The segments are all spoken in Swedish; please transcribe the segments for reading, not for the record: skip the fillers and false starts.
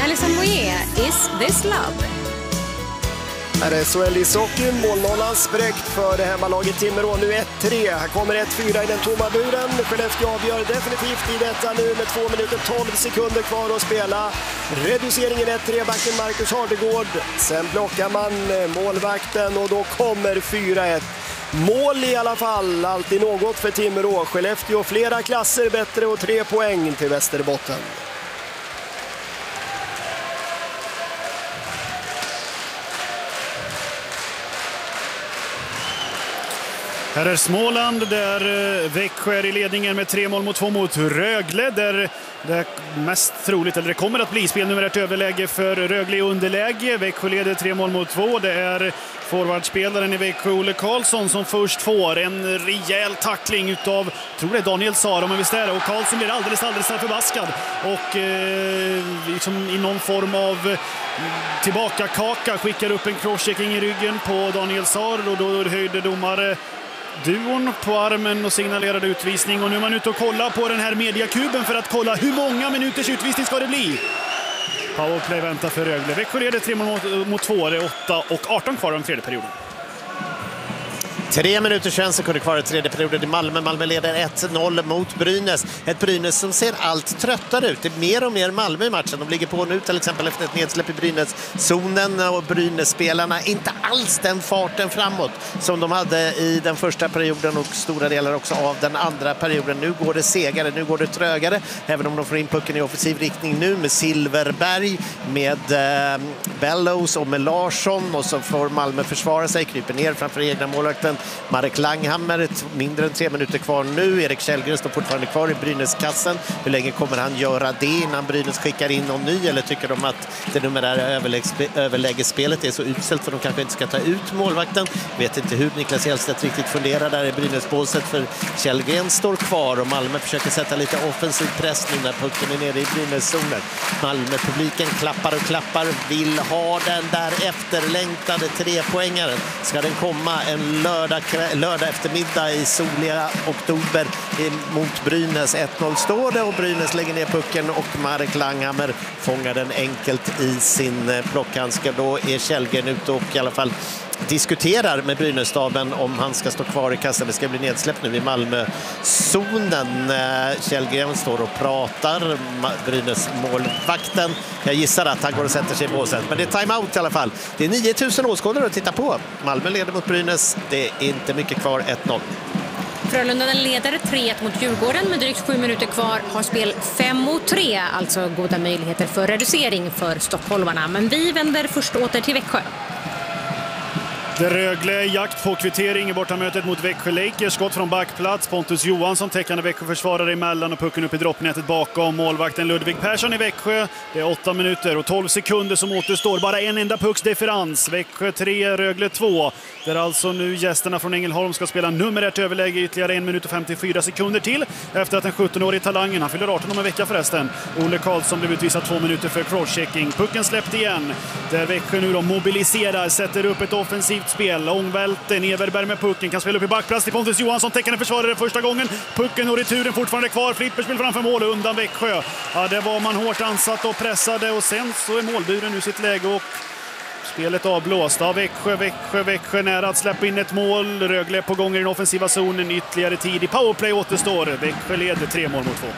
Alison Moyet, Is This Love? RSHL ishockey, målnollan spräckt för hemmalaget Timrå. Nu 1-3, här kommer 1-4 i den tomma buren. Skellefteå avgör definitivt i detta nu med 2 minuter 12 sekunder kvar att spela. Reduceringen 1-3, backen Marcus Hardegård. Sen blockar man målvakten och då kommer 4-1. Mål i alla fall, alltid något för Timrå. Skellefteå flera klasser bättre och 3 poäng till Västerbotten. Här är Småland där Växjö är i ledningen med 3 mål mot 2 mot Rögle. Där det är mest troligt, eller det kommer att bli spel nummer 1 överläge för Rögle i underläge. Växjö leder 3 mål mot 2. Det är forwardspelaren i Växjö, Olle Karlsson, som först får en rejäl tackling utav, tror det är Daniel Sara, men visst är det. Och Karlsson blir alldeles förbaskad. Och liksom i någon form av tillbaka kaka skickar upp en crosschecking i ryggen på Daniel Sara. Och då höjde domare duon på armen och signalerade utvisning. Och nu är man ute och kollar på den här mediakuben för att kolla hur många minuters utvisning ska det bli. Powerplay väntar för Rögle. Växjö leder 3 mål mot 2. Det är 8 och 18 kvar om tredje perioden. 3 minuter 21 sekunder kvar i tredje perioden i Malmö. Malmö leder 1-0 mot Brynäs. Ett Brynäs som ser allt tröttare ut. Det är mer och mer Malmö i matchen. De ligger på nu till exempel efter ett nedsläpp i Brynäs-zonen. Och Brynäs-spelarna inte alls den farten framåt som de hade i den första perioden och stora delar också av den andra perioden. Nu går det segare, nu går det trögare. Även om de får in pucken i offensiv riktning nu med Silverberg, med Bellows och med Larsson. Och så får Malmö försvara sig, kryper ner framför egna målvakten Marek Langhammer. Mindre än 3 minuter kvar nu. Erik Källgren står fortfarande kvar i Brynäs-kassen. Hur länge kommer han göra det innan Brynäs skickar in någon ny? Eller tycker de att det numerära överlägesspelet är så uselt så de kanske inte ska ta ut målvakten? Vet inte hur Niklas Hjelstedt riktigt funderar där i Brynäs-båset, för Källgren står kvar och Malmö försöker sätta lite offensiv press nu när pucken är nere i Brynäs-zonen. Malmö-publiken klappar och klappar, vill ha den där efterlängtade 3-poängaren. Ska den komma en lördag eftermiddag i soliga oktober mot Brynäs? 1-0 står det och Brynäs lägger ner pucken och Marek Langhammer fångar den enkelt i sin plockhandske. Då är Källgren ute och i alla fall diskuterar med Brynässtaben om han ska stå kvar i kassan. Det ska bli nedsläpp nu i Malmö-zonen. Källgren står och pratar. Brynäs målvakten, jag gissar att han går och sätter sig i båset. Men det är timeout i alla fall. Det är 9000 åskådare att titta på. Malmö leder mot Brynäs. Det är inte mycket kvar, 1-0. Frölunda leder 3-1 mot Djurgården med drygt 7 minuter kvar. Har spel 5-3, alltså goda möjligheter för reducering för stockholmarna. Men vi vänder först åter till Växjö. Rögle jakt på kvittering i bortamötet mot Växjö Lakers. Skott från backplats. Pontus Johansson täckande Växjö försvarare emellan och pucken upp i droppnätet bakom målvakten Ludvig Persson i Växjö. Det är 8 minuter och 12 sekunder som återstår. Bara en enda pucksdifferens. Växjö 3, Rögle 2. Där alltså nu gästerna från Ängelholm ska spela nummer 1 överläge ytterligare 1 minut och 54 sekunder till. Efter att den 17-årige talangen, han fyller 18 om en vecka förresten, Olle Karlsson blev utvisad 2 minuter för crosschecking. Pucken släppt igen. Där Växjö nu då mobiliserar, sätter upp ett offensivt spel. Ångvälten, Everberg med pucken, kan spela upp i backplats till Pontus Johansson, täckande försvarare första gången. Pucken och returen fortfarande kvar. Flipperspel framför mål undan Växjö. Ja, det var man hårt ansatt och pressade och sen så är målburen ur sitt läge och spelet avblåst av Växjö nära att släppa in ett mål. Rögle på gång i den offensiva zonen. Ytterligare tid i powerplay återstår. Växjö leder 3 mål mot 2.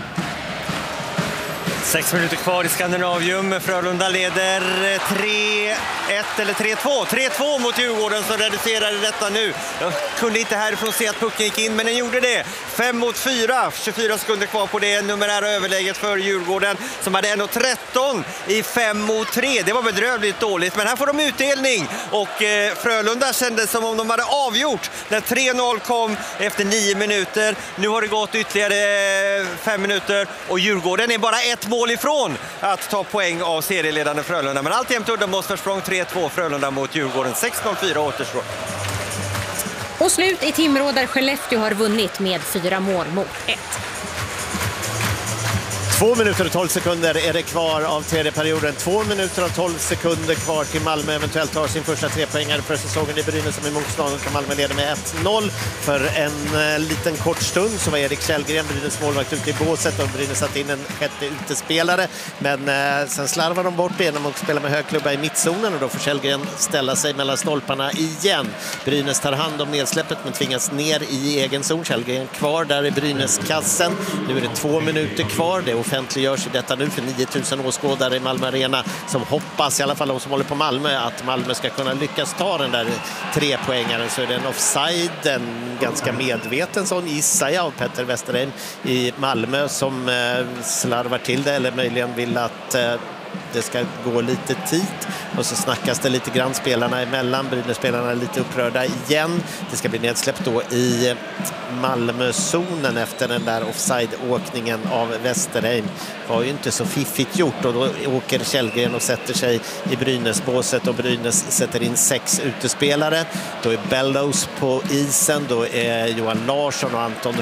6 minuter kvar i Skandinavium. Frölunda leder 3-1 eller 3-2. 3-2 mot Djurgården som reducerade detta nu. Jag kunde inte härifrån se att pucken gick in, men den gjorde det. 5 mot 4. 24 sekunder kvar på det numerära överläget för Djurgården som hade 1-13 i 5 mot 3. Det var bedrövligt dåligt, men här får de utdelning. Och Frölunda kändes som om de hade avgjort när 3-0 kom efter 9 minuter. Nu har det gått ytterligare 5 minuter och Djurgården är bara ett mål ifrån att ta poäng av serieledande Frölunda. Men alltjämt uddamålsförsprång 3-2 Frölunda mot Djurgården. 6-0-4 återstår. Och slut i Timrå där Skellefteå har vunnit med 4 mål mot 1. 2 minuter och 12 sekunder är det kvar av tredje perioden. 2 minuter och 12 sekunder kvar till Malmö eventuellt tar sin första 3-poängare för säsongen i Brynäs som är motståndare. Kan Malmö leder med 1-0. För en liten kort stund så var Erik Källgren, Brynäs målvakt, ute i båset och Brynäs satt in en sjätte utespelare. Men sen slarvar de bort genom att spela med högklubba i mittzonen och då får Källgren ställa sig mellan stolparna igen. Brynäs tar hand om nedsläppet men tvingas ner i egen zon. Källgren kvar där i Brynäs-kassen. Nu är det 2 minuter kvar. Det offentliggörs i detta nu för 9000 åskådare i Malmö Arena som hoppas, i alla fall de som håller på Malmö, att Malmö ska kunna lyckas ta den där 3-poängaren. Så är det en offside, en ganska medveten sån, gissar jag, av Petter Westerheim i Malmö som slarvar till det eller möjligen vill att det ska gå lite tid och så snackas det lite grann spelarna emellan. Brynäs-spelarna är lite upprörda igen. Det ska bli nedsläppt då i Malmözonen efter den där offside-åkningen av Westerheim. Det var ju inte så fiffigt gjort och då åker Källgren och sätter sig i Brynäs-båset och Brynäs sätter in 6 utespelare. Då är Bellows på isen, då är Johan Larsson och Anton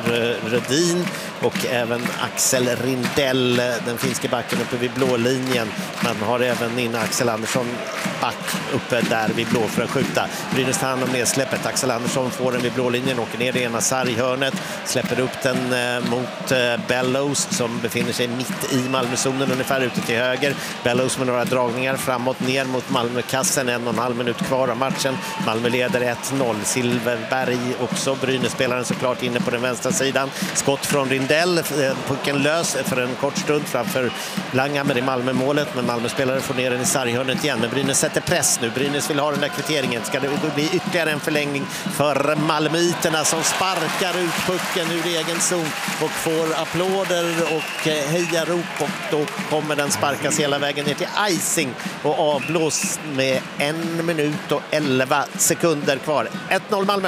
Rödin och även Axel Rindell, den finske backen, uppe vid blålinjen. Man har även in Axel Andersson back uppe där vid blå för att skjuta. Brynäs tar hand om nedsläppet. Axel Andersson får den vid blålinjen, åker ner det ena sarghörnet, släpper upp den mot Bellows som befinner sig mitt i Malmözonen ungefär ute till höger. Bellows med några dragningar framåt ner mot Malmökassen. 1,5 minut kvar av matchen. Malmö leder 1-0. Silverberg också, Brynäs-spelaren såklart, inne på den vänstra sidan. Skott från Rindell, pucken lös för en kort stund framför Langhammer i Malmö-målet, men Malmö-spelare får ner den i sarghörnet igen. Men Brynäs sätter press nu. Brynäs vill ha den där kvitteringen. Ska det bli ytterligare en förlängning för malmöiterna som sparkar ut pucken ur egen zon och får applåder och hejarop, och då kommer den sparkas hela vägen ner till icing och avblås med 1 minut och 11 sekunder kvar. 1-0 Malmö.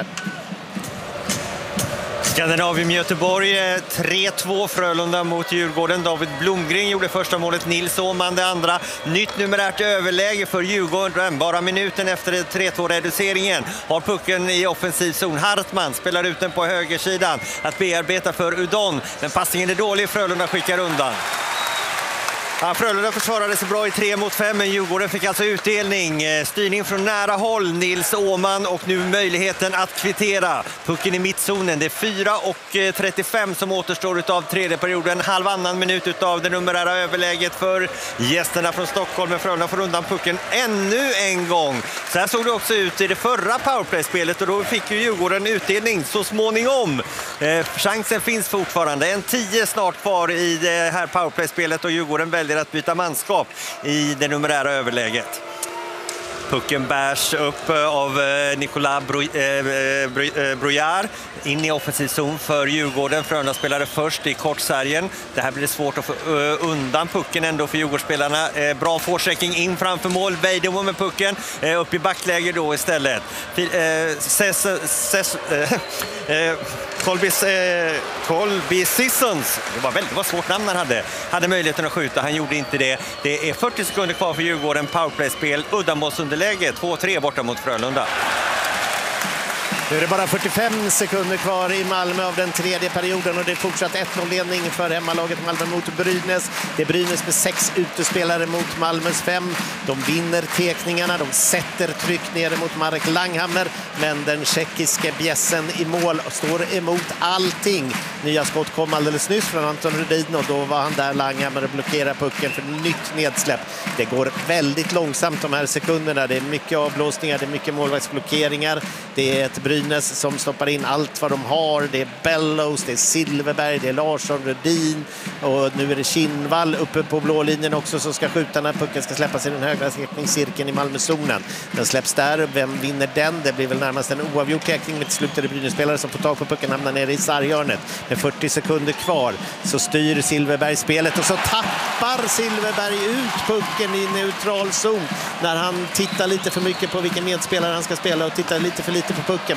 Skandinavium Göteborg 3-2 Frölunda mot Djurgården. David Blomgren gjorde första målet, Nils Åman det andra. Nytt numerärt överläge för Djurgården. Bara minuten efter 3-2-reduceringen har pucken i offensiv zon. Hartman spelar ut den på högersidan att bearbeta för Udon. Men passningen är dålig, Frölunda skickar undan. Ja, Frölunda försvarade sig bra i 3-5, men Djurgården fick alltså utdelning. Styrning från nära håll, Nils Åman, och nu möjligheten att kvittera. Pucken i mittzonen. Det är 4:35 som återstår av tredje perioden. Halvannan minut utav det numerära överläget för gästerna från Stockholm. Men Frölunda får undan pucken ännu en gång. Så här såg det också ut i det förra powerplay-spelet och då fick ju Djurgården utdelning så småningom. Chansen finns fortfarande. 1:10 snart kvar i det här powerplay-spelet och Djurgården väljer att byta manskap i det numerära överläget. Pucken bärs upp av Nicolas Brouillard in i offensiv zon för Djurgården. Frölunda spelade först i kortsargen. Det här blir det svårt att få undan pucken ändå för Djurgårdsspelarna. Bra forechecking in framför mål. Vejdemo med pucken. Upp i backläge då istället. Colby Sissons, det var svårt namn han hade möjligheten att skjuta, han gjorde inte det. Det är 40 sekunder kvar för Djurgården, powerplay-spel, uddamålsunderläge 2-3 borta mot Frölunda. Nu är det bara 45 sekunder kvar i Malmö av den tredje perioden och det är fortsatt 1-0-ledning för hemmalaget Malmö mot Brynäs. Det är Brynäs med 6 utespelare mot Malmös 5. De vinner tekningarna, de sätter tryck nere mot Marek Langhammer, men den tjeckiske bjässen i mål står emot allting. Nya skott kom alldeles nyss från Anton Rödin och då var han där, Langhammer, och blockerar pucken för nytt nedsläpp. Det går väldigt långsamt de här sekunderna. Det är mycket avblåsningar, det är mycket målvaktsblockeringar. Det är ett Brynäs som stoppar in allt vad de har. Det är Bellows, det är Silverberg, det är Larsson, Rödin och nu är det Kinnvall uppe på blålinjen också som ska skjuta när pucken ska släppas i den högra teckningscirkeln i Malmözonen. Den släpps där. Vem vinner den? Det blir väl närmast en oavgjord teckning, men till slut är det Brynäs-spelare som får tag på pucken, hamnar nere i sarghörnet. Med 40 sekunder kvar så styr Silverberg spelet och så tappar Silverberg ut pucken i neutral zon när han tittar lite för mycket på vilken medspelare han ska spela och tittar lite för lite på pucken.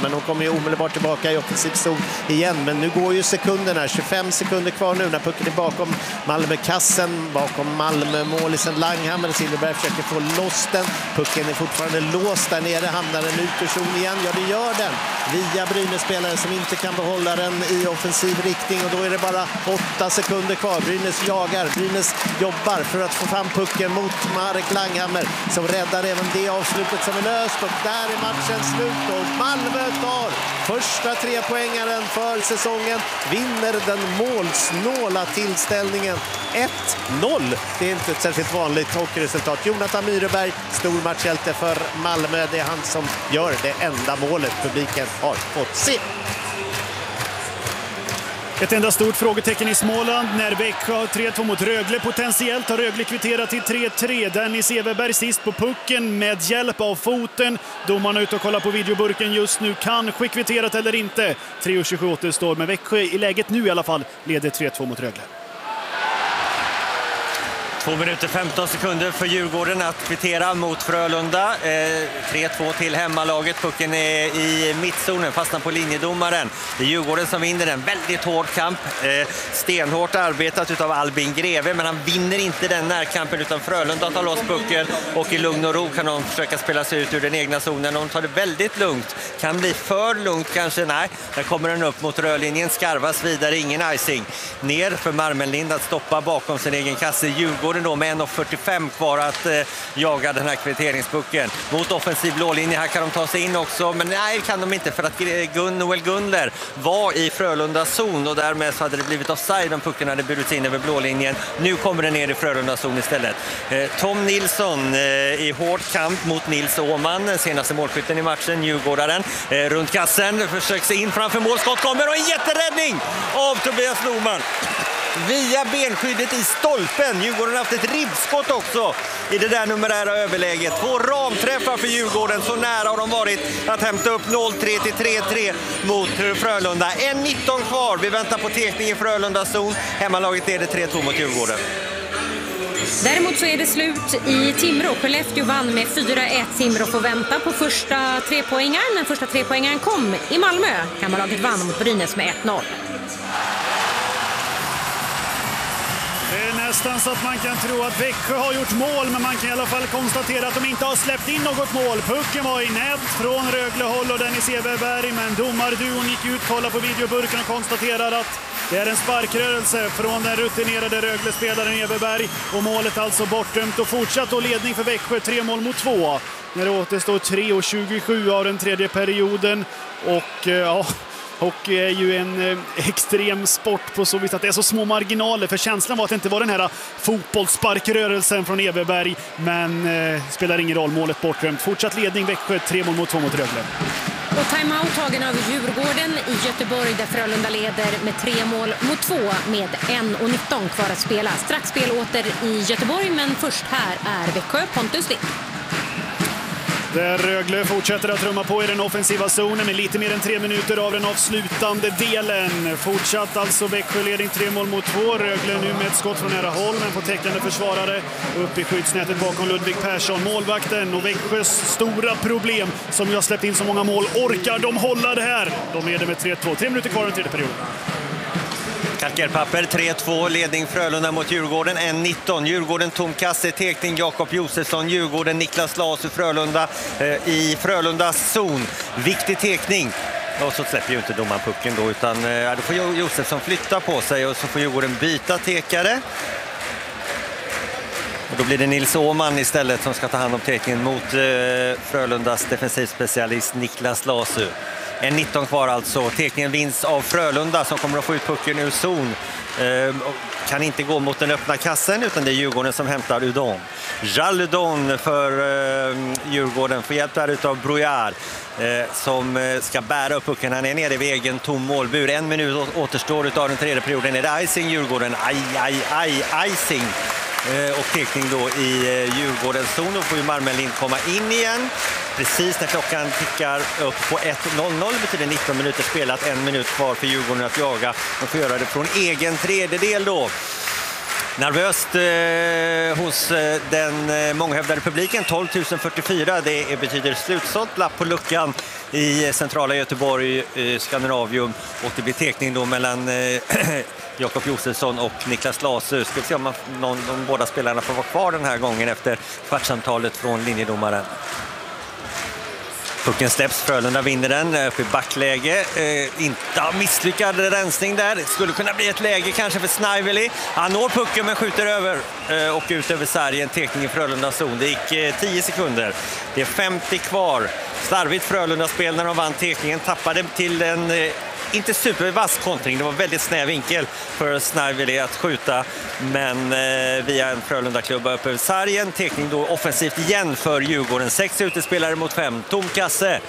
men de kommer ju omedelbart tillbaka i offensiv zon igen. Men nu går ju sekunderna, 25 sekunder kvar nu när pucken är bakom Malmö-kassen, bakom Malmö-målisen Langhammer. Silverberg försöker få loss den. Pucken är fortfarande låst där nere, hamnar den ut ur zon igen. Ja, det gör den. Via Brynäs-spelare som inte kan behålla den i offensiv riktning, och då är det bara 8 sekunder kvar. Brynäs jagar, Brynäs jobbar för att få fram pucken mot Marek Langhammer som räddar även det avslutet som är löst, och där är matchen slut och Malmö tar första 3-poängaren för säsongen, vinner den målsnåla tillställningen 1-0. Det är inte ett särskilt vanligt hockeyresultat. Jonathan Myreberg, stor matchhjälte för Malmö. Det är han som gör det enda målet publiken har fått se. Ett enda stort frågetecken i Småland när Växjö har 3-2 mot Rögle. Potentiellt har Rögle kvitterat till 3-3. Dennis Everberg sist på pucken med hjälp av foten. Domarna ute och kollar på videoburken just nu. Kanske kvitterat eller inte. 3:27 återstår, men Växjö i läget nu i alla fall leder 3-2 mot Rögle. 2 minuter 15 sekunder för Djurgården att kvittera mot Frölunda. 3-2 till hemmalaget. Pucken är i mittzonen, fastnar på linjedomaren. Det är Djurgården som vinner en väldigt hård kamp. Stenhårt arbetat av Albin Greve, men han vinner inte den närkampen, utan Frölunda tar loss pucken och i lugn och ro kan de försöka spela sig ut ur den egna zonen. De tar det väldigt lugnt. Kan bli för lugnt kanske. Nej, där kommer den upp mot rörlinjen. Skarvas vidare, ingen icing. Ner för Marmenlind att stoppa bakom sin egen kasse. Djurgården då med 1:45 kvar att jaga den här kvitteringspucken mot offensiv blålinje. Här kan de ta sig in också, men nej, kan de inte, för att Noel Gunler var i Frölundas zon och därmed så hade det blivit offside om pucken hade burits in över blålinjen. Nu kommer den ner i Frölundas zon istället. Tom Nilsson i hård kamp mot Nils Åman, senaste målskytten i matchen, Djurgårdaren. Runt kassen, försöker sig in framför målskott, kommer och en jätteräddning av Tobias Norman. Via benskyddet i stolpen. Djurgården har haft ett ribbskott också i det där numerära överläget. 2 ramträffar för Djurgården. Så nära har de varit att hämta upp 0-3 till 3-3 mot Frölunda. 1:19 kvar. Vi väntar på tekning i Frölundas zon. Hemmalaget är det 3-2 mot Djurgården. Däremot så är det slut i Timrå. Skellefteå vann med 4-1. Timrå får vänta på första 3-poängaren. Den första 3-poängaren kom i Malmö. Hemmalaget vann mot Brynäs med 1-0. Det är nästan så att man kan tro att Växjö har gjort mål, men man kan i alla fall konstatera att de inte har släppt in något mål. Pucken var i nät från Röglehåll och Dennis Everberg, men domarduon gick ut, kollade på videoburken och konstaterar att det är en sparkrörelse från den rutinerade Rögle-spelaren Everberg, och målet alltså bortdömt och fortsatt och ledning för Växjö 3-2 när det återstår 3:27 av den tredje perioden. Och ja, hockey är ju en extrem sport på så vis att det är så små marginaler, för känslan var att det inte var den här fotbollssparkrörelsen från Everberg, men spelar ingen roll, målet bortdömt. Fortsatt ledning Växjö 3-2 mot Rögle. Och timeout tagen av Djurgården i Göteborg där Frölunda leder med 3-2 med 1:19 kvar att spela. Strax spel åter i Göteborg, men först här är Växjö, Pontus Witt. Där Rögle fortsätter att trumma på i den offensiva zonen med lite mer än 3 minuter av den avslutande delen. Fortsatt alltså Växjö ledning 3-2. Rögle nu med ett skott från nära håll, men får täckande försvarare upp i skyddsnätet bakom Ludvig Persson. Målvakten och Växjös stora problem som ju har släppt in så många mål. Orkar de hålla det här? De leder med 3-2. 3 minuter kvar i den tredje perioden. Kalkerpapper 3-2, ledning Frölunda mot Djurgården 1:19. Djurgården tom kasse, tekning Jakob Josefsson. Djurgården Niklas Lasu Frölunda i Frölundas zon. Viktig tekning. Och så släpper ju inte domaren pucken då, utan då får Josefsson flytta på sig och så får Djurgården byta tekare. Och då blir det Nils Åman istället som ska ta hand om tekningen mot Frölundas defensivspecialist Niklas Lasu. 1:19 kvar alltså. Tekningen vinns av Frölunda som kommer att få ut pucken ur zon. Kan inte gå mot den öppna kassen, utan det är Djurgården som hämtar Udon. Jaludon för Djurgården får hjälp där utav Brouillard som ska bära upp pucken. Han är nere vid egen tom målbur. 1 minut återstår utav den tredje perioden. Är det icing Djurgården? Icing. Och tekning då i Djurgårdens zon. Då får ju Marmenlind komma in igen. Precis när klockan tickar upp på 1:00 betyder 19 minuter spelat, 1 minut kvar för Djurgården att jaga. De får göra det från egen tredjedel då. Nervöst hos den månghävdade publiken. 12 044, det betyder slutsålt, lapp på luckan i centrala Göteborg, Skandinavium. Och det blir tekning då mellan Jakob Josefsson och Niklas Lasu. Ska vi se om de båda spelarna får vara kvar den här gången efter kvartssamtalet från linjedomaren. Pucken släpps, Frölunda vinner den upp i backläge. Inte misslyckad rensning där. Det skulle kunna bli ett läge kanske för Snively. Han når pucken men skjuter över och ut över sargen. Tekning i Frölunda zon. Det gick 10 sekunder. Det är 50 kvar. Slarvigt Frölunda-spel när de vann tekningen. Tappade till en inte supervass kontring. Det var väldigt snäv vinkel för Snively att skjuta. Men via en Frölunda-klubba upp över sargen. Tekning då offensivt igen för Djurgården. 6 utespelare mot 5. Tom kasse.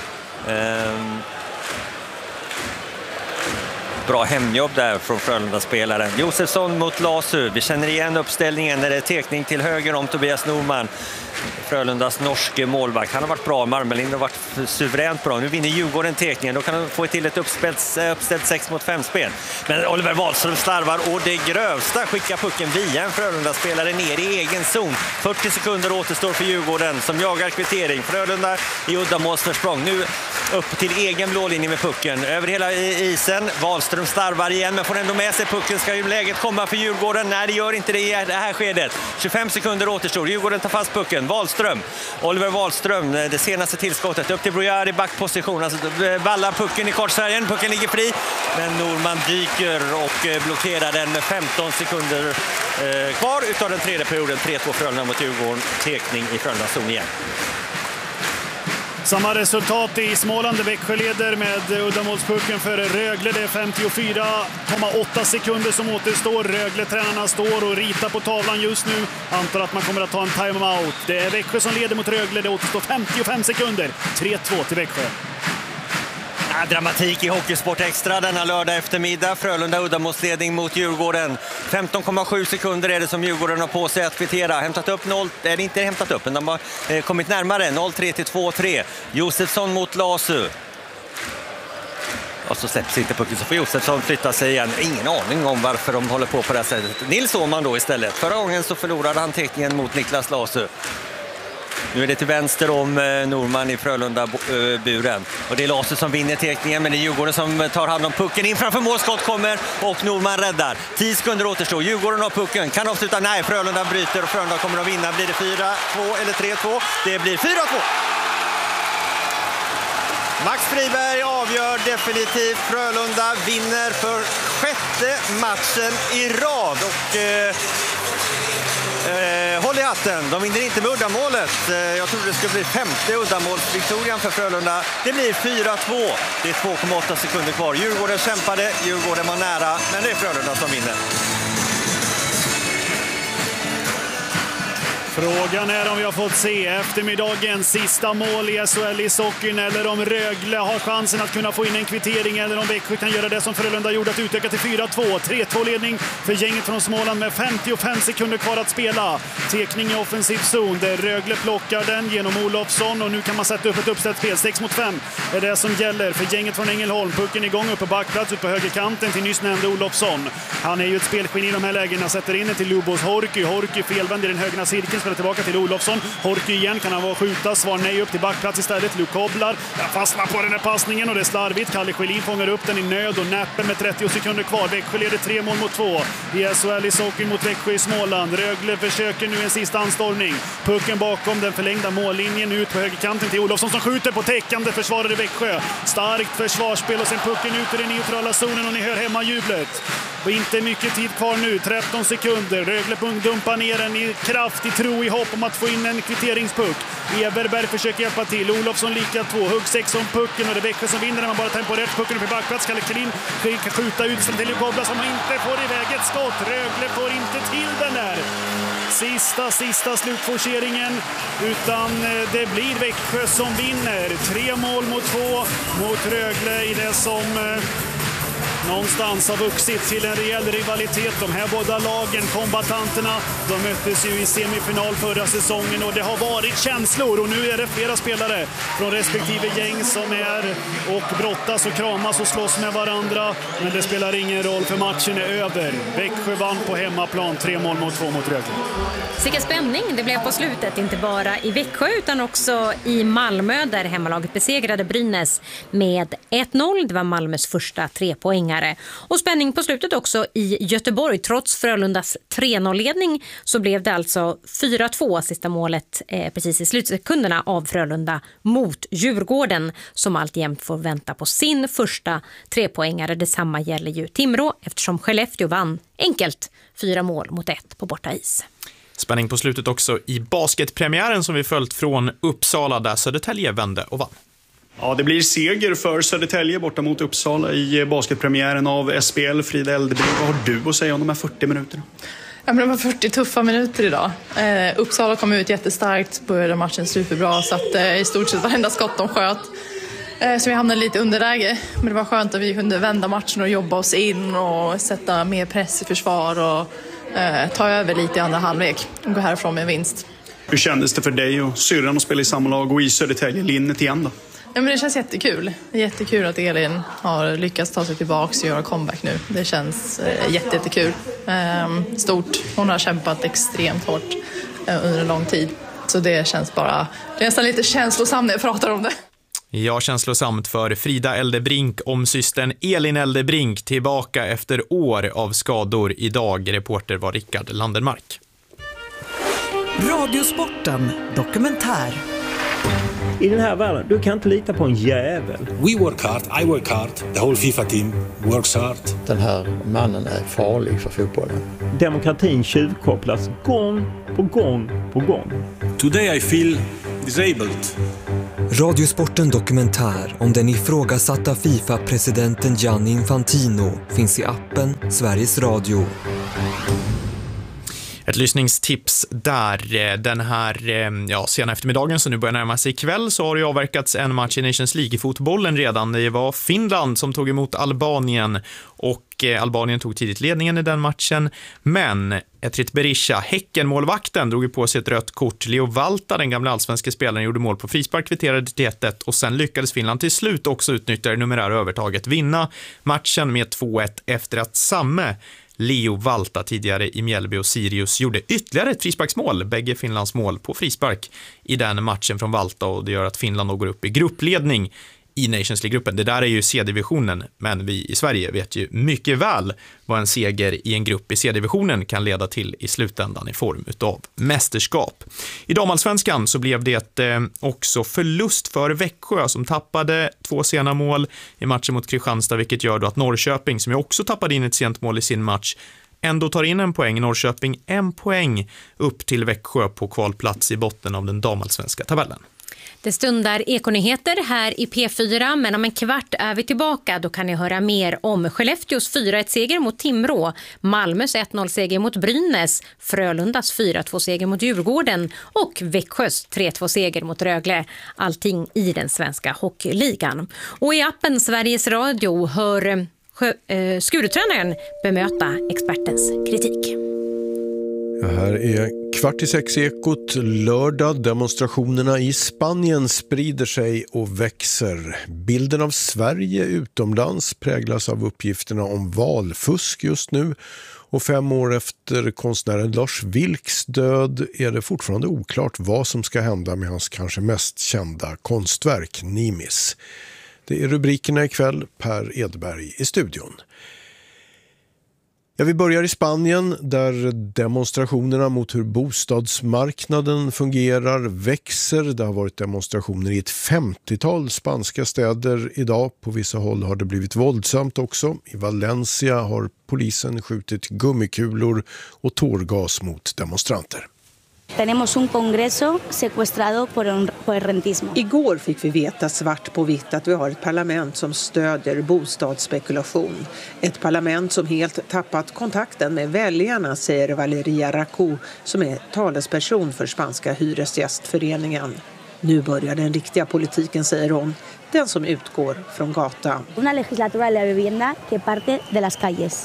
Bra hemjobb där från Frölunda-spelaren. Josefsson mot Lasu. Vi känner igen uppställningen när det är tekning till höger om Tobias Norman. Frölundas norske målvakt. Han har varit bra. Marmelind har varit suveränt bra. Nu vinner Djurgården tekningen. Då kan de få till ett uppställt 6 mot 5-spel. Men Oliver Wahlström slarvar och det grövsta skickar pucken via en Frölunda-spelare ner i egen zon. 40 sekunder återstår för Djurgården som jagar kvittering. Frölunda i uddamålsförsprång. Nu upp till egen blålinje med pucken. Över hela isen. Wahlström starvar igen men får ändå med sig pucken. Ska ju läget komma för Djurgården? Nej, det gör inte det i det här skedet. 25 sekunder återstår. Djurgården tar fast pucken. Wahlström. Oliver Wahlström, det senaste tillskottet. Upp till Brojar i backposition. Alltså, vallar pucken i kortsargen. Pucken ligger fri. Men Norman dyker och blockerar den med 15 sekunder kvar utav den tredje perioden. 3-2 Frölunda mot Djurgården. Tekning i Frölunda zon igen. Samma resultat i Småland. Växjö leder med uddamålspucken för Rögle. Det är 54,8 sekunder som återstår. Rögle-tränarna står och ritar på tavlan just nu. Antar att man kommer att ta en timeout. Det är Växjö som leder mot Rögle. Det återstår 55 sekunder. 3-2 till Växjö. Dramatik i Hockeysport Extra denna lördag eftermiddag. Frölunda uddamålsledning mot Djurgården. 15,7 sekunder är det som Djurgården har på sig att kvittera. Hämtat upp 0, eller inte hämtat upp, men de har kommit närmare. 0-3 till 2-3. Josefsson mot Lasu. Och så släpps inte pucken, så får Josefsson flytta sig igen. Ingen aning om varför de håller på det här sättet. Nils Åhman då istället. Förra gången så förlorade han teckningen mot Niklas Lasu. Nu är det till vänster om Norman i Frölunda-buren. Och det är Lasu som vinner tekningen, men det är Djurgården som tar hand om pucken. In framför målskott kommer och Norman räddar. 10 sekunder återstår. Djurgården har pucken. Kan avsluta? Nej, Frölunda bryter och Frölunda kommer att vinna. Blir det 4-2 eller 3-2? Det blir 4-2. Max Friberg avgör definitivt. Frölunda vinner för 6:e matchen i rad. Och håll i hatten, de vinner inte med uddamålet. Jag trodde det skulle bli 5:e uddamålsviktorian för Frölunda. Det blir 4-2. Det är 2,8 sekunder kvar. Djurgården kämpade, Djurgården var nära, men det är Frölunda som vinner. Frågan är om vi har fått se eftermiddagens sista mål i SHL-ishockeyn eller om Rögle har chansen att kunna få in en kvittering eller om Växjö kan göra det som Frölunda gjorde, att utöka till 4-2. 3-2-ledning för gänget från Småland med 55 sekunder kvar att spela. Tekning i offensiv zon där Rögle plockar den genom Olofsson och nu kan man sätta upp ett uppställt spel. 6 mot 5 är det som gäller för gänget från Ängelholm. Pucken igång upp på backplats ut på högerkanten till nyss nämnde Olofsson. Han är ju ett spelskinn i de här lägena. Sätter in det till Lubos Horky. Horky felvänd i den högra cirkeln. Spelar tillbaka till Olofsson. Horky igen, kan han vara skjuta? Svar nej, upp till backplats istället. Luke Koblar fastnar på den här passningen och det är slarvigt. Kalle Schelin fångar upp den i nöd och näppen med 30 sekunder kvar. Växjö leder 3 mål mot 2 i SHL-ishockeyn mot Växjö i Småland. Rögle försöker nu en sista anstormning. Pucken bakom den förlängda mållinjen ut på högerkanten till Olofsson som skjuter på täckande försvarare Växjö. Starkt försvarsspel och sen pucken ut i den neutrala zonen och ni hör hemma jublet. Och inte mycket tid kvar nu, 13 sekunder. Rögle dumpar ner den i kraft, i tro, i hopp om att få in en kvitteringspuck. Everberg försöker hjälpa till. Olofsson lika 2, hugg 6 om pucken och det är Växjö som vinner när man bara temporärt pucken upp i backplats. Kalle Schelin kan skjuta ut som till Kobla som inte får iväg ett skott. Rögle får inte till den där. Sista slutforceringen, utan det blir Växjö som vinner. 3 mål mot 2 mot Rögle i det som någonstans har vuxit till en rejäl rivalitet. De här båda lagen, kombatanterna, de möttes ju i semifinal förra säsongen och det har varit känslor. Och nu är det flera spelare från respektive gäng som är och brottas och kramas och slåss med varandra. Men det spelar ingen roll för matchen är över. Växjö vann på hemmaplan 3-2 mot Rögle. Vilken spänning det blev på slutet, inte bara i Växjö utan också i Malmö där hemmalaget besegrade Brynäs med 1-0. Det var Malmös första 3-poängare. Och spänning på slutet också i Göteborg. Trots Frölundas 3-0-ledning så blev det alltså 4-2 sista målet precis i slutsekunderna av Frölunda mot Djurgården som alltjämt får vänta på sin första 3-poängare. Detsamma gäller ju Timrå eftersom Skellefteå vann enkelt 4-1 på bortais. Spänning på slutet också i basketpremiären som vi följt från Uppsala där Södertälje vände och vann. Ja, det blir seger för Södertälje borta mot Uppsala i basketpremiären av SPL. Frida Eldebrink, vad har du att säga om de här 40 minuterna? Ja, men det var 40 tuffa minuter idag. Uppsala kom ut jättestarkt, började matchen superbra, så att i stort sett varenda skott de sköt. Så vi hamnade lite underläge, men det var skönt att vi kunde vända matchen och jobba oss in och sätta mer press i försvar och ta över lite i andra halvlek och gå härifrån med en vinst. Hur kändes det för dig och syrran att spela i samma lag och i Södertälje linnet igen då? Ja, men det känns jättekul. Det är jättekul att Elin har lyckats ta sig tillbaka och göra comeback nu. Det känns jättekul. Stort. Hon har kämpat extremt hårt under en lång tid. Så det känns bara... Det är nästan lite känslosamt när jag pratar om det. Ja, känslosamt för Frida Eldebrink om systern Elin Eldebrink tillbaka efter år av skador. Idag reporter var Rickard Landermark. Radiosporten dokumentär. I den här världen, du kan inte lita på en jävel. We work hard, I work hard, the whole FIFA team works hard. Den här mannen är farlig för fotbollen. Demokratin tjuvkopplas gång på gång på gång. Today I feel disabled. Radiosporten dokumentär om den ifrågasatta FIFA-presidenten Gianni Infantino finns i appen Sveriges Radio. Ett lyssningstips där den här sena eftermiddagen som nu börjar närma sig ikväll så har det avverkats en match i Nations League i fotbollen redan. Det var Finland som tog emot Albanien och Albanien tog tidigt ledningen i den matchen. Men Etrit Berisha, Häckenmålvakten, drog ju på sig ett rött kort. Leo Valta, den gamla allsvenska spelaren, gjorde mål på frispark, kvitterade till 1-1 och sen lyckades Finland till slut också utnyttja det numerära övertaget, vinna matchen med 2-1 efter att samme Leo Valta tidigare i Mjällby och Sirius gjorde ytterligare ett frisparksmål, bägge Finlands mål på frispark i den matchen från Valta och det gör att Finland då går upp i gruppledning i Nations League-gruppen. Det där är ju C-divisionen, men vi i Sverige vet ju mycket väl vad en seger i en grupp i C-divisionen kan leda till i slutändan i form utav mästerskap. I damallsvenskan så blev det också förlust för Växjö som tappade 2 sena mål i matchen mot Kristianstad, vilket gör då att Norrköping, som ju också tappade in ett sent mål i sin match, ändå tar in en poäng. Norrköping 1 poäng upp till Växjö på kvalplats i botten av den damallsvenska tabellen. Det stundar ekonyheter här i P4, men om en kvart är vi tillbaka. Då kan ni höra mer om Skellefteås 4-1-seger mot Timrå, Malmös 1-0-seger mot Brynäs, Frölundas 4-2-seger mot Djurgården och Växjös 3-2-seger mot Rögle. Allting i den svenska hockeyligan. Och i appen Sveriges Radio hör Skurutränaren bemöta expertens kritik. Här är 5:45 Ekot lördag. Demonstrationerna i Spanien sprider sig och växer. Bilden av Sverige utomlands präglas av uppgifterna om valfusk just nu. Och 5 år efter konstnären Lars Vilks död är det fortfarande oklart vad som ska hända med hans kanske mest kända konstverk, Nimis. Det är rubrikerna ikväll. Per Edberg i studion. Ja, vi börjar i Spanien där demonstrationerna mot hur bostadsmarknaden fungerar växer. Det har varit demonstrationer i ett 50-tal spanska städer idag. På vissa håll har det blivit våldsamt också. I Valencia har polisen skjutit gummikulor och tårgas mot demonstranter. Tenemos un congreso secuestrado por el rentismo. Igår fick vi veta svart på vitt att vi har ett parlament som stödjer bostadsspekulation. Ett parlament som helt tappat kontakten med väljarna, säger Valeria Racu som är talesperson för spanska hyresgästföreningen. Nu börjar den riktiga politiken, säger hon. den som utgår från gatan. Una legislatura de la vivienda que parte de las calles.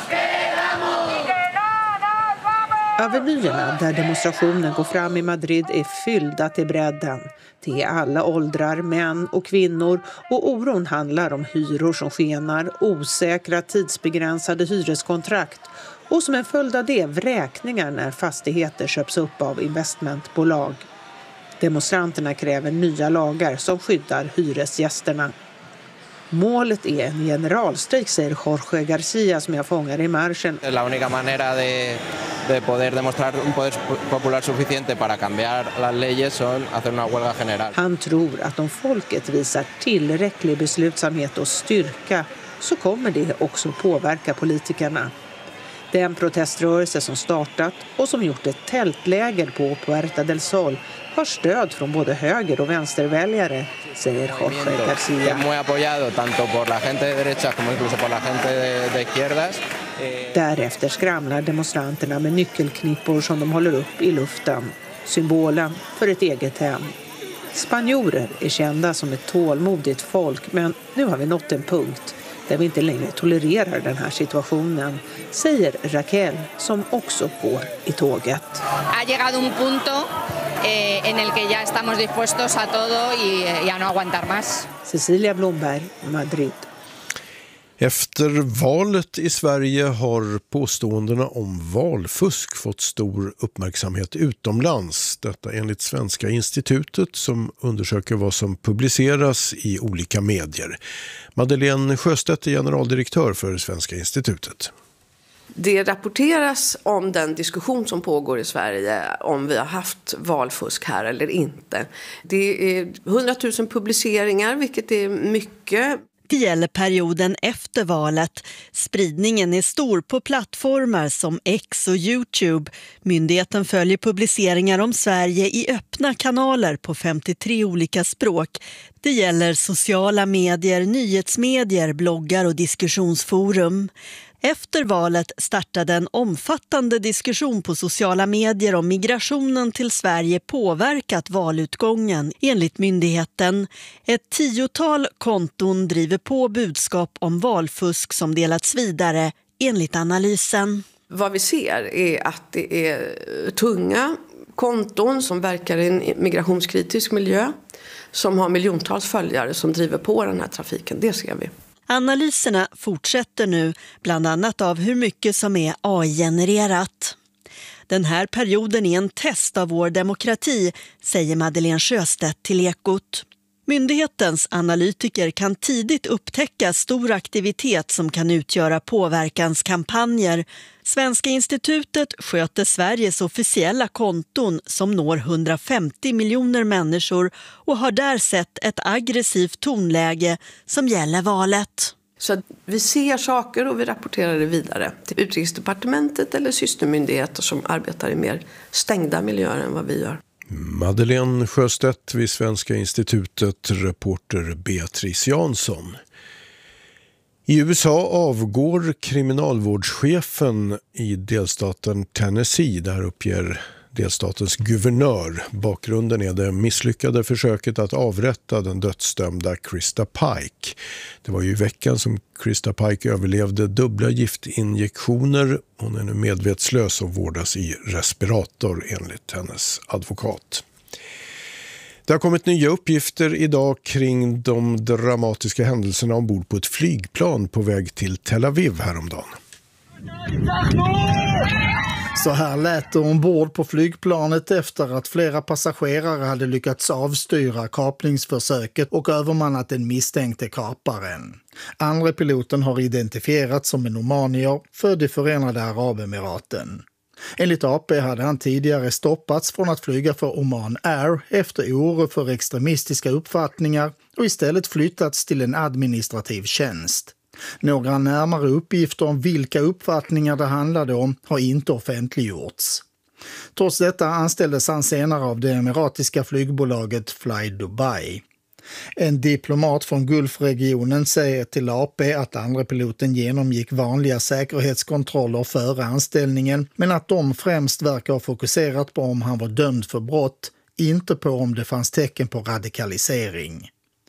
Avenyerna där demonstrationen går fram i Madrid är fyllda till bredden. Det är alla åldrar, män och kvinnor, och oron handlar om hyror som skenar, osäkra tidsbegränsade hyreskontrakt och som en följd av det vräkningar när fastigheter köps upp av investmentbolag. Demonstranterna kräver nya lagar som skyddar hyresgästerna. Målet är en generalstrejk, säger Jorge Garcia som jag fångar i marschen. La única manera de poder demostrar un poder popular suficiente para cambiar las leyes son hacer una huelga general. Han tror att om folket visar tillräcklig beslutsamhet och styrka så kommer det också påverka politikerna. Den proteströrelse som startat och som gjort ett tältläger på Puerta del Sol har stöd från både höger- och vänsterväljare, säger Jorge Garcia. Därefter skramlar demonstranterna med nyckelknippor som de håller upp i luften, symbolen för ett eget hem. Spanjorer är kända som ett tålmodigt folk, men nu har vi nått en punkt där vi inte längre tolererar den här situationen, säger Raquel som också går i tåget. Ha llegado un punto en el que ya estamos dispuestos a todo y a no aguantar más. Cecilia Blomberg, Madrid. Efter valet i Sverige har påståendena om valfusk fått stor uppmärksamhet utomlands. Detta enligt Svenska institutet som undersöker vad som publiceras i olika medier. Madeleine Sjöstedt är generaldirektör för Svenska institutet. Det rapporteras om den diskussion som pågår i Sverige om vi har haft valfusk här eller inte. Det är 100 000 publiceringar, vilket är mycket. Det gäller perioden efter valet. Spridningen är stor på plattformar som X och YouTube. Myndigheten följer publiceringar om Sverige i öppna kanaler på 53 olika språk. Det gäller sociala medier, nyhetsmedier, bloggar och diskussionsforum. Efter valet startade en omfattande diskussion på sociala medier om migrationen till Sverige påverkat valutgången, enligt myndigheten. Ett 10-tal konton driver på budskap om valfusk som delats vidare, enligt analysen. Vad vi ser är att det är tunga konton som verkar i en migrationskritisk miljö, som har miljontals följare som driver på den här trafiken. Det ser vi. Analyserna fortsätter nu, bland annat av hur mycket som är AI-genererat. Den här perioden är en test av vår demokrati, säger Madeleine Sjöstedt till Ekot. Myndighetens analytiker kan tidigt upptäcka stor aktivitet som kan utgöra påverkanskampanjer. Svenska institutet sköter Sveriges officiella konton som når 150 miljoner människor och har där sett ett aggressivt tonläge som gäller valet. Så vi ser saker och vi rapporterar det vidare till Utrikesdepartementet eller systermyndigheter som arbetar i mer stängda miljöer än vad vi gör. Madeleine Sjöstedt vid Svenska institutet, reporter Beatrice Jansson. I USA avgår kriminalvårdschefen i delstaten Tennessee, där uppger delstatens guvernör. Bakgrunden är det misslyckade försöket att avrätta den dödsdömda Krista Pike. Det var ju i veckan som Krista Pike överlevde dubbla giftinjektioner. Hon är nu medvetslös och vårdas i respirator enligt hennes advokat. Det har kommit nya uppgifter idag kring de dramatiska händelserna ombord på ett flygplan på väg till Tel Aviv häromdagen. Så här lät det ombord på flygplanet efter att flera passagerare hade lyckats avstyra kapningsförsöket och övermannat den misstänkte kaparen. Andra piloten har identifierats som en omanier född i Förenade Arabemiraten. Enligt AP hade han tidigare stoppats från att flyga för Oman Air efter oro för extremistiska uppfattningar och istället flyttats till en administrativ tjänst. Några närmare uppgifter om vilka uppfattningar det handlade om har inte offentliggjorts. Trots detta anställdes han senare av det emiratiska flygbolaget Fly Dubai. En diplomat från Gulfregionen säger till AP att andra piloten genomgick vanliga säkerhetskontroller före anställningen, men att de främst verkar ha fokuserat på om han var dömd för brott, inte på om det fanns tecken på radikalisering.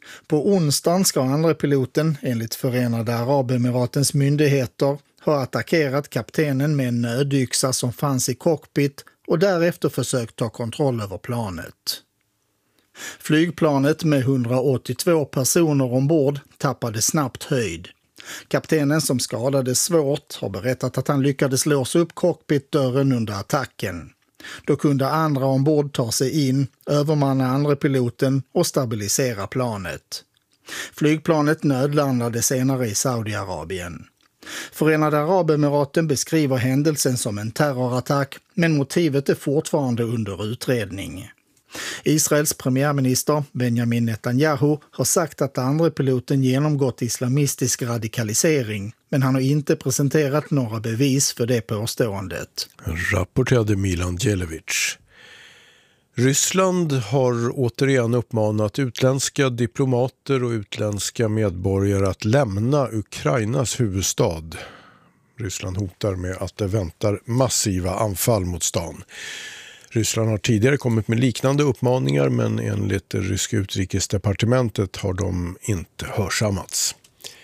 På onsdagen ska andra piloten, enligt Förenade Arabemiratens myndigheter, ha attackerat kaptenen med en nödyxa som fanns i cockpit och därefter försökt ta kontroll över planet. Flygplanet med 182 personer ombord tappade snabbt höjd. Kaptenen, som skadades svårt, har berättat att han lyckades låsa upp cockpitdörren under attacken. Då kunde andra ombord ta sig in, övermanna andra piloten och stabilisera planet. Flygplanet nödlandade senare i Saudiarabien. Förenade Arabemiraten beskriver händelsen som en terrorattack, men motivet är fortfarande under utredning. Israels premiärminister Benjamin Netanyahu har sagt att andra piloten genomgått islamistisk radikalisering, men han har inte presenterat några bevis för det påståendet. Rapporterade Milan Djelevic. Ryssland har återigen uppmanat utländska diplomater och utländska medborgare att lämna Ukrainas huvudstad. Ryssland hotar med att det väntar massiva anfall mot stan. Ryssland har tidigare kommit med liknande uppmaningar, men enligt det ryska utrikesdepartementet har de inte hörsammats.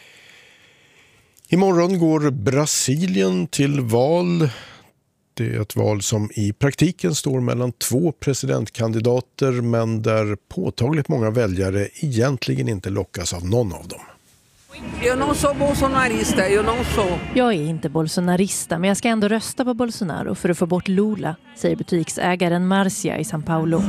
Imorgon går Brasilien till val. Det är ett val som i praktiken står mellan två presidentkandidater, men där påtagligt många väljare egentligen inte lockas av någon av dem. Jag är inte bolsonarista, men jag ska ändå rösta på Bolsonaro för att få bort Lula, säger butiksägaren Marcia i São Paulo.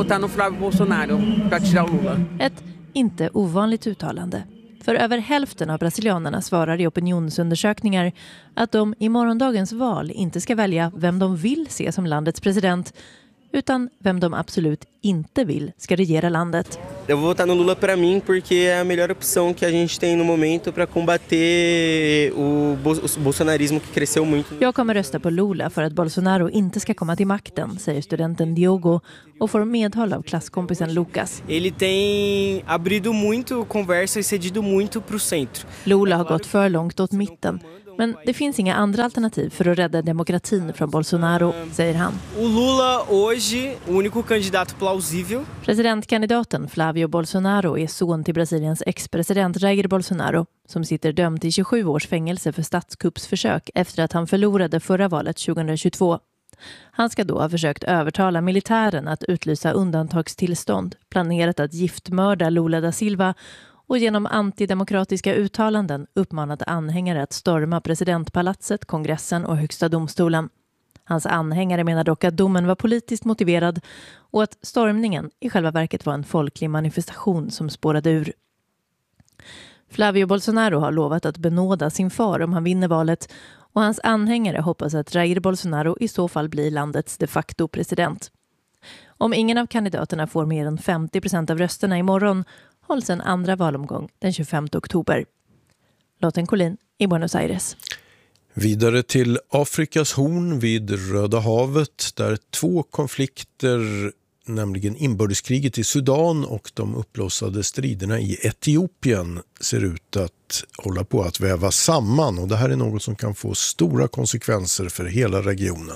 Ett inte ovanligt uttalande. För över hälften av brasilianerna svarar i opinionsundersökningar att de i morgondagens val inte ska välja vem de vill se som landets president, utan vem de absolut inte vill ska regera landet. Jag vou votar no Lula para mim porque é a melhor opção que a gente tem no momento para combater o bolsonarismo que cresceu muito. Jag kommer rösta på Lula för att Bolsonaro inte ska komma till makten, säger studenten Diogo och får medhåll av klasskompisen Lucas. Ele tem abrido muito conversa e cedido muito pro centro. Lula har gått för långt åt mitten. Men det finns inga andra alternativ för att rädda demokratin från Bolsonaro, säger han. O Lula hoje, o único candidato plausível. Presidentkandidaten Flávio Bolsonaro är son till Brasiliens ex-president Jair Bolsonaro, som sitter dömd till 27 års fängelse för statskuppsförsök efter att han förlorade förra valet 2022. Han ska då ha försökt övertala militären att utlysa undantagstillstånd, planerat att giftmörda Lula da Silva och genom antidemokratiska uttalanden uppmanade anhängare att storma presidentpalatset, kongressen och högsta domstolen. Hans anhängare menar dock att domen var politiskt motiverad och att stormningen i själva verket var en folklig manifestation som spårade ur. Flávio Bolsonaro har lovat att benåda sin far om han vinner valet, och hans anhängare hoppas att Jair Bolsonaro i så fall blir landets de facto president. Om ingen av kandidaterna får mer än 50% av rösterna imorgon hålls en andra valomgång den 25 oktober. Lotten Collin i Buenos Aires. Vidare till Afrikas horn vid Röda havet, där två konflikter, nämligen inbördeskriget i Sudan och de uppblossade striderna i Etiopien, ser ut att hålla på att väva samman. Och det här är något som kan få stora konsekvenser för hela regionen.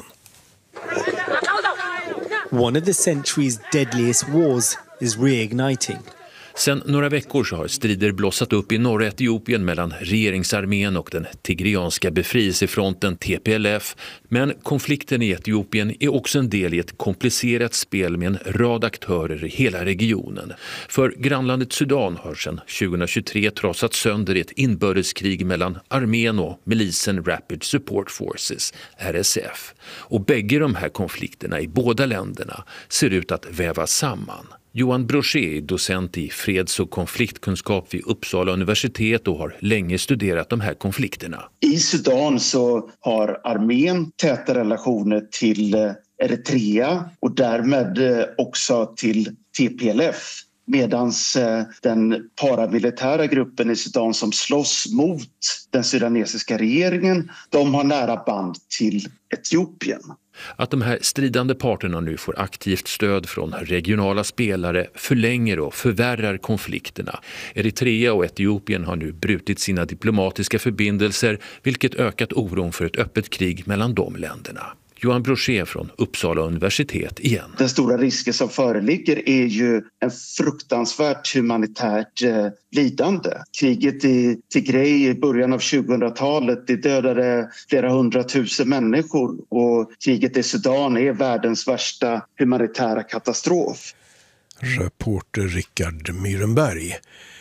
One of the century's deadliest wars is reigniting. Sedan några veckor så har strider blossat upp i norra Etiopien mellan regeringsarmén och den tigrianska befrielsefronten TPLF. Men konflikten i Etiopien är också en del i ett komplicerat spel med en rad aktörer i hela regionen. För grannlandet Sudan har sedan 2023 trossat sönder ett inbördeskrig mellan armén och milisen Rapid Support Forces, RSF. Och bägge de här konflikterna i båda länderna ser ut att väva samman. Johan Brochet är docent i freds- och konfliktkunskap vid Uppsala universitet och har länge studerat de här konflikterna. I Sudan så har armén täta relationer till Eritrea och därmed också till TPLF. Medan den paramilitära gruppen i Sudan som slåss mot den sudanesiska regeringen, de har nära band till Etiopien. Att de här stridande parterna nu får aktivt stöd från regionala spelare förlänger och förvärrar konflikterna. Eritrea och Etiopien har nu brutit sina diplomatiska förbindelser, vilket ökat oron för ett öppet krig mellan de länderna. Johan Brochet från Uppsala universitet igen. Den stora risken som föreligger är ju en fruktansvärt humanitärt lidande. Kriget i Tigray i början av 2000-talet, det dödade flera 100 000 människor och kriget i Sudan är världens värsta humanitära katastrof. Reporter Rickard Myrenberg.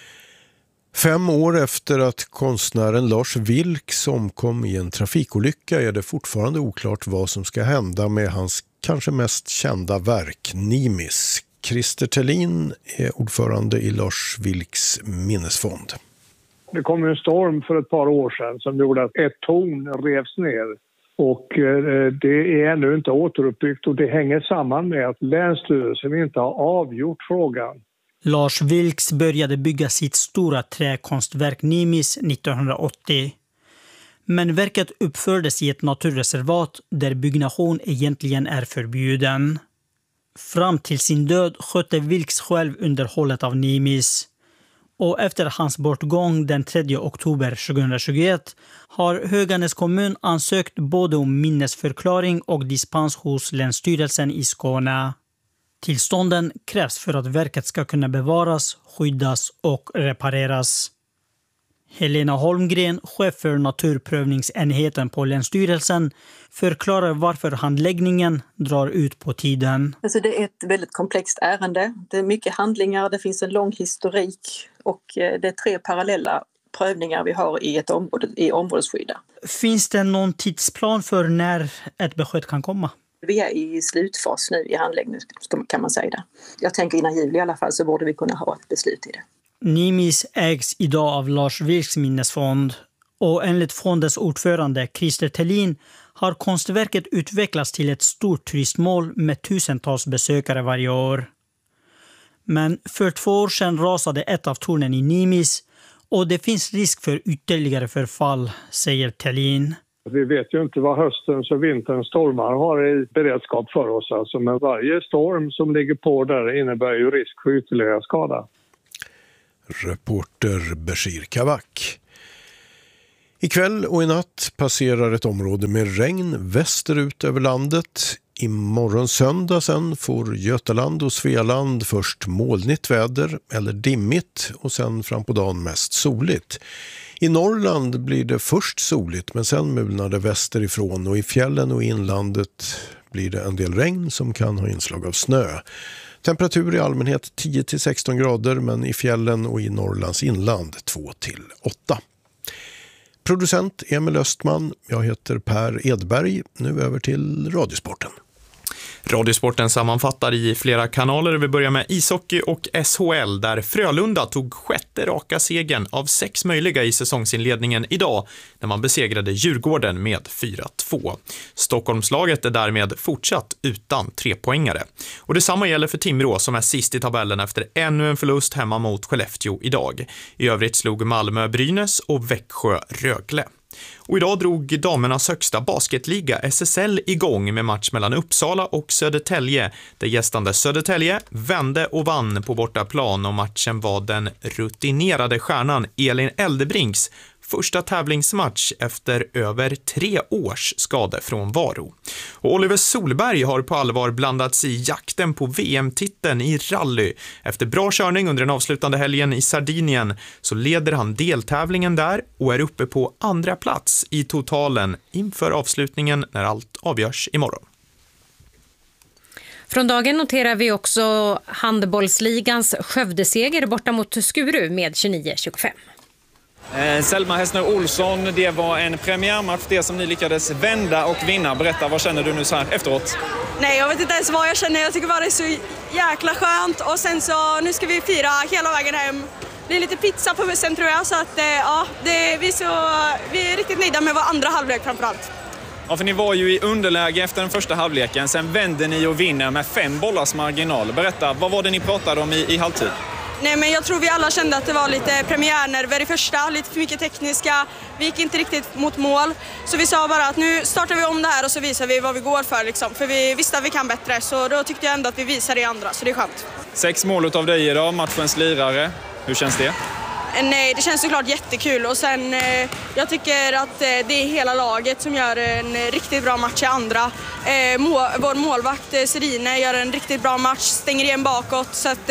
5 år efter att konstnären Lars Vilks omkom i en trafikolycka är det fortfarande oklart vad som ska hända med hans kanske mest kända verk, Nimis. Christer Thelin är ordförande i Lars Vilks minnesfond. Det kom en storm för ett par år sedan som gjorde att ett torn revs ner. Och det är ännu inte återuppbyggt och det hänger samman med att Länsstyrelsen inte har avgjort frågan. Lars Vilks började bygga sitt stora träkonstverk Nimis 1980. Men verket uppfördes i ett naturreservat där byggnation egentligen är förbjuden. Fram till sin död skötte Vilks själv underhållet av Nimis. Och efter hans bortgång den 3 oktober 2021 har Höganäs kommun ansökt både om minnesförklaring och dispens hos Länsstyrelsen i Skåne. Tillstånden krävs för att verket ska kunna bevaras, skyddas och repareras. Helena Holmgren, chef för naturprövningsenheten på Länsstyrelsen, förklarar varför handläggningen drar ut på tiden. Alltså det är ett väldigt komplext ärende. Det är mycket handlingar, det finns en lång historik och det är 3 parallella prövningar vi har i ett område, i områdesskydda. Finns det någon tidsplan för när ett besked kan komma? Vi är i slutfas nu i handläggningen kan man säga det. Jag tänker innan juli i alla fall så borde vi kunna ha ett beslut i det. Nimis ägs idag av Lars Vilks minnesfond och enligt fondens ordförande Christer Thelin har konstverket utvecklats till ett stort turistmål med tusentals besökare varje år. Men för 2 år sedan rasade ett av tornen i Nimis och det finns risk för ytterligare förfall, säger Thelin. Vi vet ju inte vad höstens och vinterns stormar har i beredskap för oss. Alltså, men varje storm som ligger på där innebär ju risk för ytterligare skada. Reporter Bashir Kavak. Ikväll och i natt passerar ett område med regn västerut över landet. Imorgon söndag sen får Götaland och Svealand först molnigt väder eller dimmigt och sen fram på dagen mest soligt. I Norrland blir det först soligt men sen mulnar det västerifrån och i fjällen och inlandet blir det en del regn som kan ha inslag av snö. Temperatur i allmänhet 10-16 grader men i fjällen och i Norrlands inland 2-8. Producent Emil Östman, jag heter Per Edberg. Nu över till Radiosporten. Radiosporten sammanfattar i flera kanaler. Vi börjar med ishockey och SHL där Frölunda tog 6:e raka segern av 6 möjliga i säsongsinledningen idag när man besegrade Djurgården med 4-2. Stockholmslaget är därmed fortsatt utan 3-poängare. Och detsamma gäller för Timrå som är sist i tabellen efter ännu en förlust hemma mot Skellefteå idag. I övrigt slog Malmö Brynäs och Växjö Rögle. Och idag drog damernas högsta basketliga SSL igång med match mellan Uppsala och Södertälje där gästande Södertälje vände och vann på bortaplan och matchen var den rutinerade stjärnan Elin Eldebrinks första tävlingsmatch efter över 3 års skadefrånvaro. Och Oliver Solberg har på allvar blandats i jakten på VM-titeln i rally. Efter bra körning under den avslutande helgen i Sardinien så leder han deltävlingen där och är uppe på 2:a plats i totalen inför avslutningen när allt avgörs imorgon. Från dagen noterar vi också handbollsligans Skövdeseger borta mot Skuru med 29-25. Selma Hässner Olsson, det var en premiärmatch det som ni lyckades vända och vinna. Berätta, vad känner du nu så här efteråt? Nej, jag vet inte ens vad jag känner. Jag tycker bara det är så jäkla skönt. Och sen så, nu ska vi fira hela vägen hem. Det är lite pizza på bussen tror jag. Så att ja, vi är riktigt nöjda med vår andra halvlek framförallt. Ja, för ni var ju i underläge efter den första halvleken. Sen vände ni och vinner med 5 bollars marginal. Berätta, vad var det ni pratade om i halvtid? Nej, men jag tror vi alla kände att det var lite premiärnerver i första, lite för mycket tekniska. Vi gick inte riktigt mot mål. Så vi sa bara att nu startar vi om det här och så visar vi vad vi går för. Liksom. För vi visste att vi kan bättre, så då tyckte jag ändå att vi visade i andra, så det är skönt. 6 mål av dig idag, matchens lirare. Hur känns det? Nej, det känns såklart jättekul och sen jag tycker att det är hela laget som gör en riktigt bra match i andra. Vår målvakt Serine gör en riktigt bra match, stänger igen bakåt så att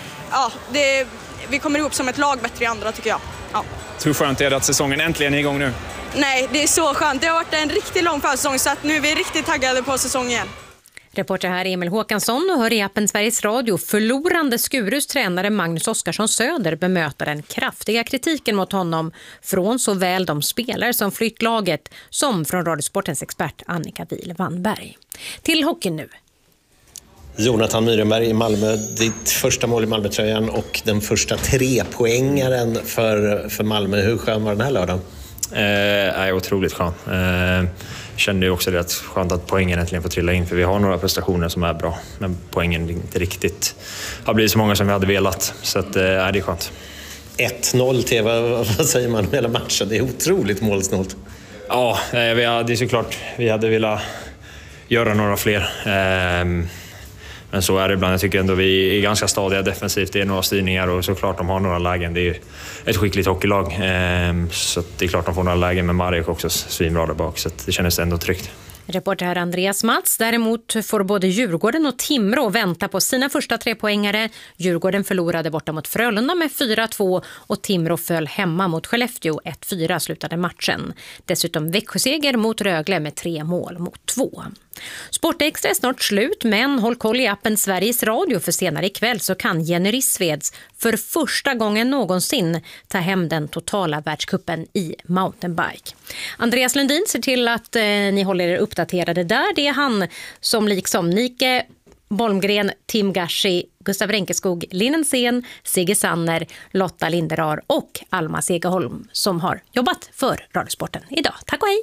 vi kommer ihop som ett lag bättre i andra tycker jag. Ja. Hur skönt är det att säsongen äntligen är igång nu? Nej, det är så skönt. Det har varit en riktigt lång försäsong så att nu är vi riktigt taggade på säsongen. Reporter här Emil Håkansson och hör i appen Sveriges Radio. Förlorande Skurus tränare Magnus Oskarsson Söder bemöter den kraftiga kritiken mot honom från såväl de spelare som flytt laget som från Radiosportens expert Annika Wihl-Wannberg. Till hockeyn nu. Jonathan Myrenberg i Malmö, ditt första mål i Malmötröjan och den första 3-poängaren för Malmö. Hur skön var den här lördagen? Otroligt skön. Kände ju också det att skönt att poängen äntligen får trilla in, för vi har några prestationer som är bra, men poängen inte riktigt har blivit så många som vi hade velat, så att, det är skönt. 1-0 till, vad säger man hela matchen? Det är otroligt målsnålt. Ja, det är såklart, vi hade velat göra några fler. Men så är det ibland. Jag tycker ändå vi är ganska stadiga defensivt. Det är några styrningar och såklart de har några lägen. Det är ett skickligt hockeylag. Så det är klart de får några lägen, med Marek också svinbra där bak. Så det känns ändå tryggt. Reporter här Andreas Mats. Däremot får både Djurgården och Timrå vänta på sina första 3-poängare. Djurgården förlorade borta mot Frölunda med 4-2 och Timrå föll hemma mot Skellefteå. 1-4 slutade matchen. Dessutom Växjöseger mot Rögle med 3-2. Sportextra är snart slut, men håll koll i appen Sveriges Radio, för senare ikväll så kan Jenny Rissveds för första gången någonsin ta hem den totala världscupen i mountainbike. Andreas Lundin ser till att ni håller er uppdaterade där. Det är han som liksom Nike Bolmgren, Tim Gashi, Gustav Renkeskog, Linnen Sen, Sigge Sanner, Lotta Linderar och Alma Segerholm som har jobbat för Radiosporten idag. Tack och hej!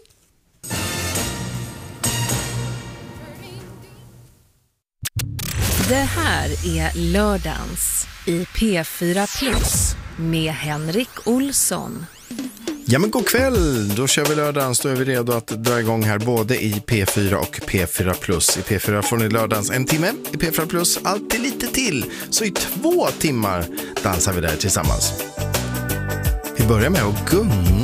Det här är Lördagens i P4 Plus med Henrik Olsson. Ja, men god kväll, då kör vi Lördagens. Då är vi redo att dra igång här både i P4 och P4 Plus. I P4 får ni Lördagens en timme, i P4 Plus alltid lite till. Så i 2 timmar dansar vi där tillsammans. Vi börjar med att gunga.